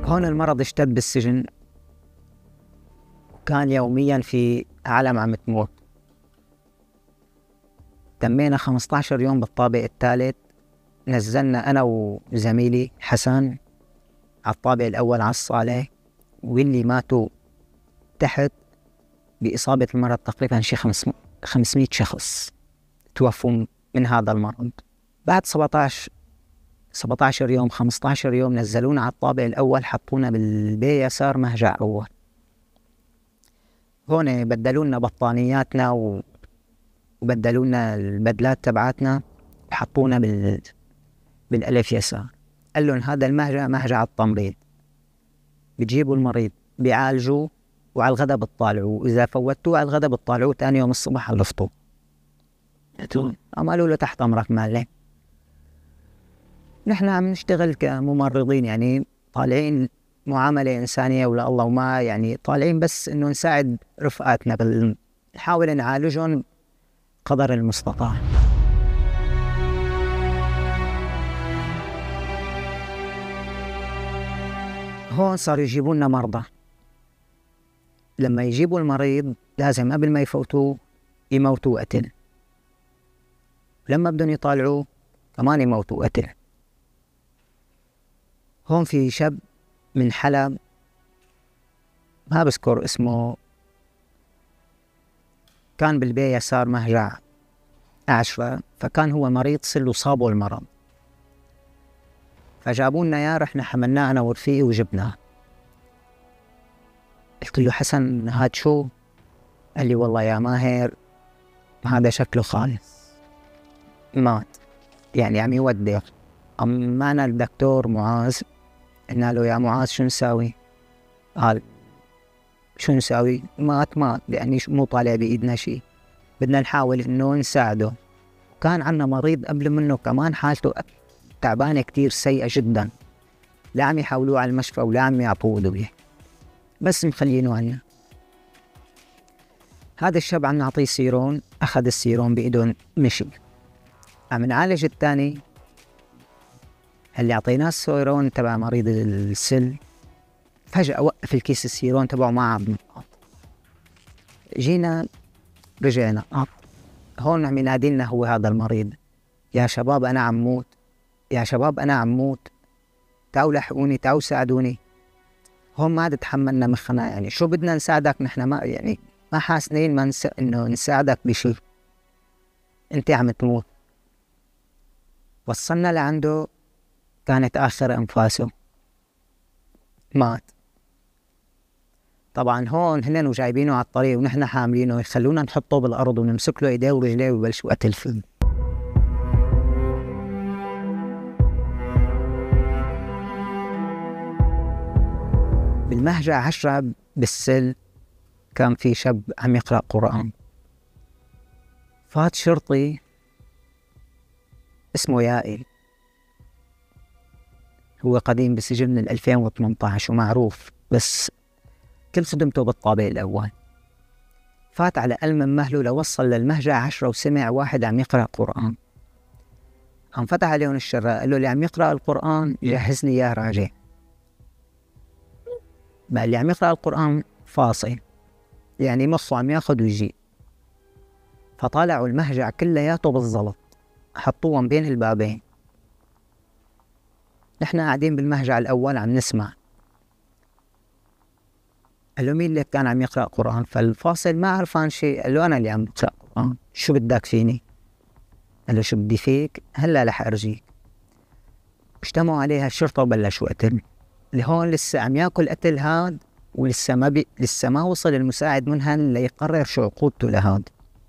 هون المرض اشتد بالسجن، وكان يوميا في عالم عم تموت. تمينا 15 يوم بالطابق الثالث، نزلنا أنا وزميلي حسن على الطابق الأول على الصالة، واللي ماتوا تحت بإصابة المرض تقريبا شي 500 شخص توفوا من هذا المرض. بعد 17 يوم 15 يوم نزلونا على الطابق الأول، حطونا بالبي يسار مهجع أول. هون بدلونا بطانياتنا وبدلونا البدلات تبعاتنا وحطونا بالألف يسار. قال لهم هذا المهجع مهجع التمريض، بتجيبوا المريض بيعالجوه وعلى الغدا بتطالعوه، وإذا فوتوه على الغدا بتطالعوه تاني يوم الصبح علفتوه. قالوا له تحت أمرك مالك. نحن عم نشتغل كممرضين، يعني طالعين معاملة إنسانية ولا الله، وما يعني طالعين بس إنه نساعد رفقاتنا، نحاول نعالجهم قدر المستطاع. هون صاروا يجيبوا لنا مرضى. لما يجيبوا المريض لازم قبل ما يفوتوه يموتوا قتل، لما بدهم يطالعوه كمان يموتوا قتل. هون في شاب من حلب ما بذكر اسمه، كان بالبي يسار مهجع 10، فكان هو مريض صله صابه المرض، فجابوا لنا اياه، رحنا حملناه انا ورفيقي وجبناه. قلت له حسن هاد شو؟ قال لي والله يا ماهر هذا شكله خالص مات، يعني عم يودع. معنا الدكتور معاذ، قلنا له يا معاذ شو نساوي؟ قال شو نساوي؟ مات يعني مو طالع بإيدنا شيء، بدنا نحاول إنه نساعده. كان عنا مريض قبل منه كمان حالته تعبانة كتير سيئة جدا، لا عم يحاولوه على المشفى ولا عم يعطوه أدوية، بس مخلينه عنا. هذا الشاب عم نعطيه سيرون، أخذ السيرون بإيده مشي. عم نعالج الثاني، اللي أعطيناه السيرون تبع مريض السل، فجأة وقف الكيس السيرون تبعه ما عم ينقط. جينا رجعنا هون عم ينادي لنا هو هذا المريض، يا شباب أنا عم موت، يا شباب أنا عم موت، تعالوا لحقوني، تعالوا ساعدوني. هون ما عاد تحملنا مخنا، يعني شو بدنا نساعدك نحن، ما يعني ما حاسنين ما إنه نساعدك بشيء، أنت عم تموت. وصلنا لعنده، كانت آخر أنفاسه، مات. طبعا هون هن وجايبينه على الطريق ونحن حاملينه، يخلونا نحطه بالأرض ونمسك له إيديه ورجليه ويبلشوا قتل فيه. بالمهجع 10 بالسل كان في شاب عم يقرأ قرآن، فات شرطي اسمه يائل، هو قديم بالسجن من 2018 ومعروف، بس كل خدمته بالطابق الأول. فات على أقل من مهله لوصل للمهجع 10 وسمع واحد عم يقرأ قرآن. قام فتح عليهم الشراء، قال له اللي عم يقرأ القرآن جهزني إياه راجع. بقى اللي عم يقرأ القرآن فاصل، يعني مخه عم ياخد ويجي. فطالعوا المهجع كلياته بالزلط، حطوهم بين البابين. نحن قاعدين بالمهجع الأول عم نسمع. قال له مين اللي كان عم يقرأ قرآن؟ فالفاصل ما عرفان شيء، قال له أنا اللي عم بقرأ قرآن. شو بدك فيني؟ قال له شو بدي فيك؟ هلا رح أرجيك. اجتمعوا عليها الشرطة وبلشوا قتل. لهون لسه عم ياكل قتل هاد، ولسه لسه ما وصل المساعد منهن ليقرر شو عقوبته لهاد.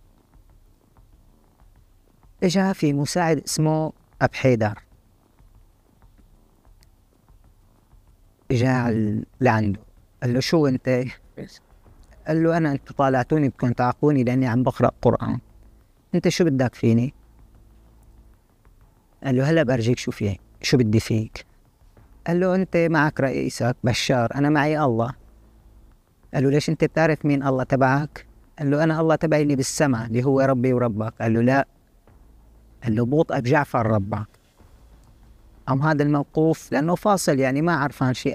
اجا في مساعد اسمه أب حيدر، اجا لعنده، قال له شو انت؟ قال له انا انتوا طالعتوني بدكم تعاقبوني لاني عم بقرأ قرآن، انت شو بدك فيني؟ قال له هلا برجيك شو بدي فيك. قال له انت معك رئيسك بشار، انا معي الله. قال له ليش انت بتعرف مين الله تبعك؟ قال له انا الله تبعي اللي بالسماء اللي هو ربي وربك. قال له لا، قال له بوط اب جعفر ربك. هذا الموقوف لانه فاصل، يعني ما عرفان شيء.